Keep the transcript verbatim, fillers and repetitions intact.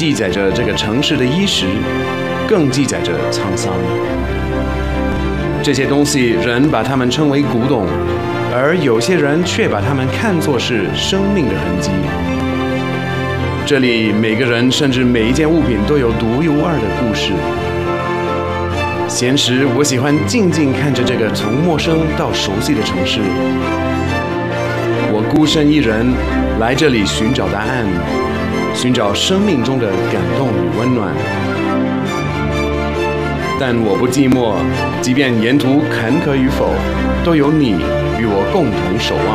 记载着这个城市的衣食，更记载着沧桑。这些东西，人把它们称为古董，而有些人却把它们看作是生命的痕迹。这里每个人甚至每一件物品都有独一无二的故事。闲时，我喜欢静静看着这个从陌生到熟悉的城市。我孤身一人来这里寻找答案，寻找生命中的感动与温暖。但我不寂寞，即便沿途坎坷与否，都有你与我共同守望。